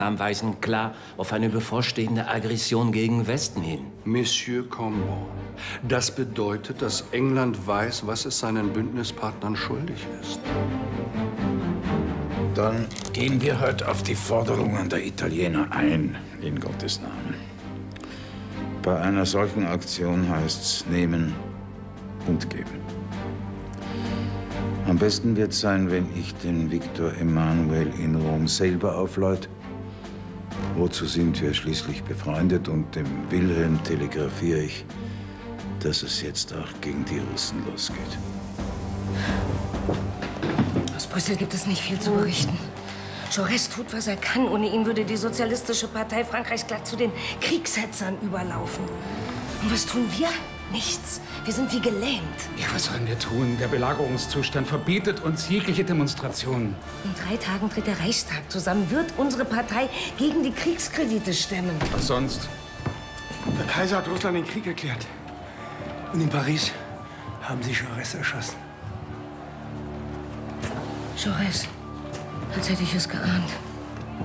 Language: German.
weisen klar auf eine bevorstehende Aggression gegen Westen hin. Monsieur Cambon, das bedeutet, dass England weiß, was es seinen Bündnispartnern schuldig ist. Dann gehen wir heute auf die Forderungen der Italiener ein, in Gottes Namen. Bei einer solchen Aktion heißt's nehmen und geben. Am besten wird sein, wenn ich den Victor Emanuel in Rom selber aufläute. Wozu sind wir schließlich befreundet? Und dem Wilhelm telegrafiere ich, dass es jetzt auch gegen die Russen losgeht. Aus Brüssel gibt es nicht viel zu berichten. Jaurès tut, was er kann. Ohne ihn würde die Sozialistische Partei Frankreichs glatt zu den Kriegshetzern überlaufen. Und was tun wir? Nichts. Wir sind wie gelähmt. Ja, was sollen wir tun? Der Belagerungszustand verbietet uns jegliche Demonstrationen. In 3 Tagen tritt der Reichstag zusammen, wird unsere Partei gegen die Kriegskredite stemmen. Was sonst? Der Kaiser hat Russland den Krieg erklärt. Und in Paris haben sie Jaurès erschossen. Jaurès, als hätte ich es geahnt.